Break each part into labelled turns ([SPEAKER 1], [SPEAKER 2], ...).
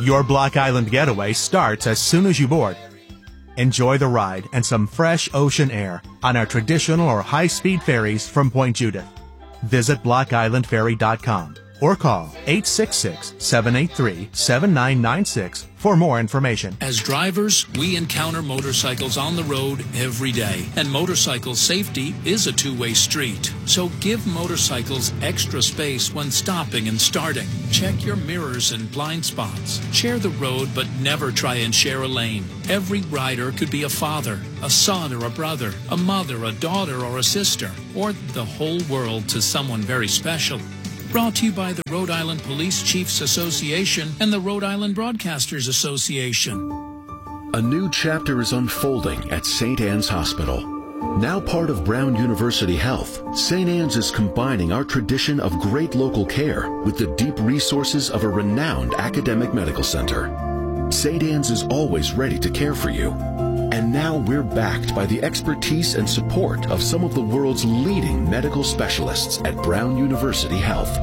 [SPEAKER 1] Your Block Island getaway starts as soon as you board. Enjoy the ride and some fresh ocean air on our traditional or high-speed ferries from Point Judith. Visit blockislandferry.com or call 866-783-7996 for more information.
[SPEAKER 2] As drivers, we encounter motorcycles on the road every day, and motorcycle safety is a two-way street. So give motorcycles extra space when stopping and starting. Check your mirrors and blind spots. Share the road, but never try and share a lane. Every rider could be a father, a son or a brother, a mother, a daughter or a sister, or the whole world to someone very special. Brought to you by the Rhode Island Police Chiefs Association and the Rhode Island Broadcasters Association.
[SPEAKER 3] A new chapter is unfolding at St. Anne's Hospital. Now part of Brown University Health, St. Anne's is combining our tradition of great local care with the deep resources of a renowned academic medical center. St. Anne's is always ready to care for you. And now we're backed by the expertise and support of some of the world's leading medical specialists at Brown University Health.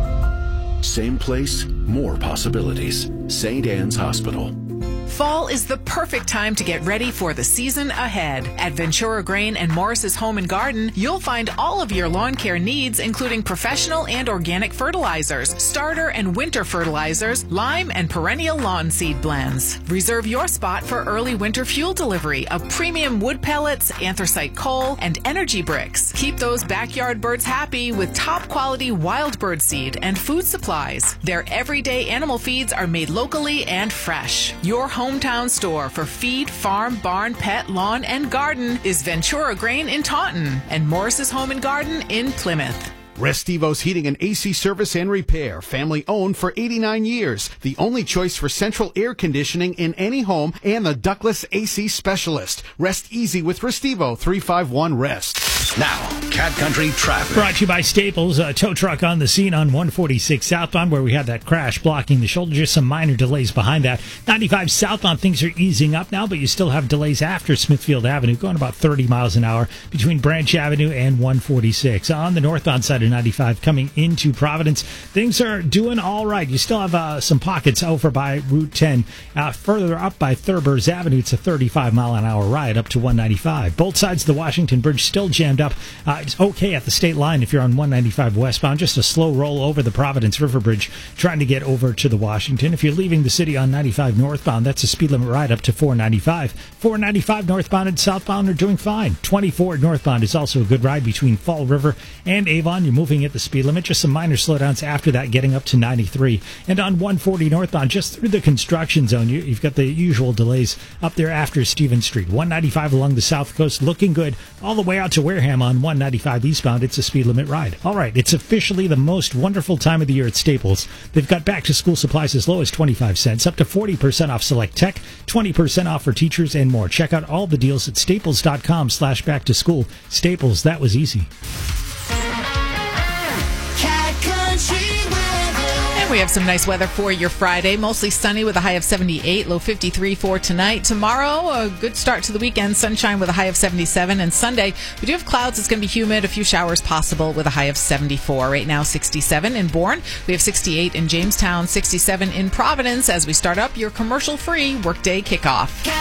[SPEAKER 3] Same place, more possibilities. St. Anne's Hospital.
[SPEAKER 4] Fall is the perfect time to get ready for the season ahead. At Ventura Grain and Morris's Home and Garden, you'll find all of your lawn care needs, including professional and organic fertilizers, starter and winter fertilizers, lime and perennial lawn seed blends. Reserve your spot for early winter fuel delivery of premium wood pellets, anthracite coal, and energy bricks. Keep those backyard birds happy with top quality wild bird seed and food supplies. Their everyday animal feeds are made locally and fresh. Your hometown store for feed, farm, barn, pet, lawn, and garden is Ventura Grain in Taunton and Morris's Home and Garden in Plymouth.
[SPEAKER 5] Restivo's Heating and AC Service and Repair, family owned for 89 years. The only choice for central air conditioning in any home and the ductless AC specialist. Rest easy with Restivo, 351-REST.
[SPEAKER 6] Now, Cat Country traffic.
[SPEAKER 7] Brought to you by Staples. A tow truck on the scene on 146 southbound where we had that crash blocking the shoulder. Just some minor delays behind that. 95 southbound, things are easing up now, but you still have delays after Smithfield Avenue, going about 30 miles an hour between Branch Avenue and 146. On the northbound side of 95 coming into Providence, things are doing all right. You still have some pockets over by Route 10. Further up by Thurber's Avenue, it's a 35-mile-an-hour ride up to 195. Both sides of the Washington Bridge still jammed up. It's okay at the state line if you're on 195 westbound. Just a slow roll over the Providence River Bridge trying to get over to the Washington. If you're leaving the city on 95 northbound, that's a speed limit ride up to 495. 495 northbound and southbound are doing fine. 24 northbound is also a good ride between Fall River and Avon. You're moving at the speed limit. Just some minor slowdowns after that, getting up to 93. And on 140 northbound, just through the construction zone, you've got the usual delays up there after Stevens Street. 195 along the south coast, looking good all the way out to Wareham on 195 eastbound. It's a speed limit ride. All right, it's officially the most wonderful time of the year at Staples. They've got back-to-school supplies as low as 25 cents, up to 40% off select tech, 20% off for teachers, and more. Check out all the deals at staples.com/back-to-school. Staples, that was easy.
[SPEAKER 4] We have some nice weather for your Friday. Mostly sunny with a high of 78, low 53 for tonight. Tomorrow, a good start to the weekend. Sunshine with a high of 77. And Sunday, we do have clouds. It's going to be humid. A few showers possible with a high of 74. Right now, 67 in Bourne. We have 68 in Jamestown, 67 in Providence as we start up your commercial-free workday kickoff.